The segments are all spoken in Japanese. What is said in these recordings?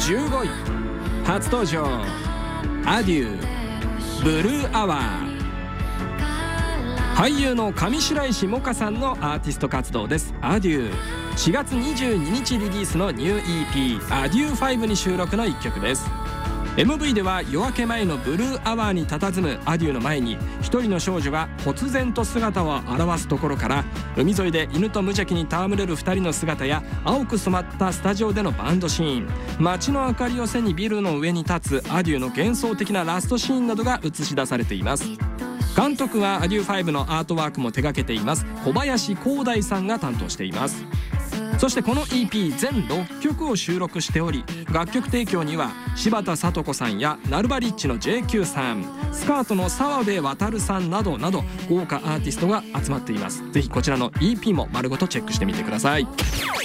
15位、初登場アデューブルーアワー。俳優の上白石萌歌さんのアーティスト活動です。アデュー、4月22日リリースのニュー EP アデュー5に収録の一曲です。 MV では夜明け前のブルーアワーに佇むアデューの前に一人の少女が忽然と姿を現すところから、海沿いで犬と無邪気に戯れる2人の姿や青く染まったスタジオでのバンドシーン、街の明かりを背にビルの上に立つアデューの幻想的なラストシーンなどが映し出されています。監督はアデュー5のアートワークも手掛けています小林光大さんが担当しています。そしてこの EP 全6曲を収録しており、楽曲提供には柴田聡子さんやナルバリッチの JQ さん、スカートの澤部渉さんなどなど豪華アーティストが集まっています。ぜひこちらの EP も丸ごとチェックしてみてください。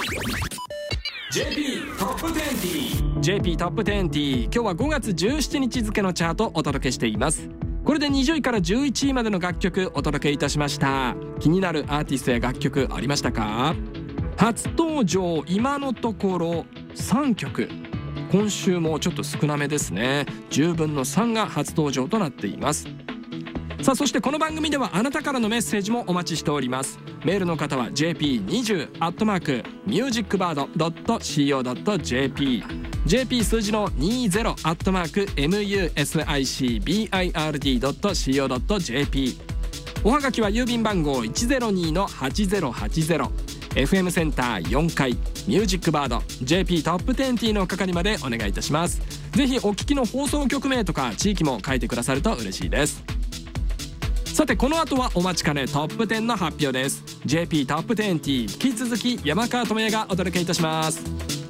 JP トップ20 JP トップ20、今日は5月17日付のチャートをお届けしています。これで20位から11位までの楽曲お届けいたしました。気になるアーティストや楽曲ありましたか？初登場今のところ3曲、今週もちょっと少なめですね。10分の3が初登場となっています。さあ、そしてこの番組ではあなたからのメッセージもお待ちしております。メールの方は jp20@musicbird.co.jp JP 数字の 20@musicbird.co.jp おはがきは郵便番号 102-8080 FM センター4階ミュージックバード JP トップ20の係までお願いいたします。ぜひお聞きの放送局名とか地域も書いてくださると嬉しいです。さて、この後はお待ちかねトップ10の発表です。 JP トップ20、引き続き山川智也がお届けいたします。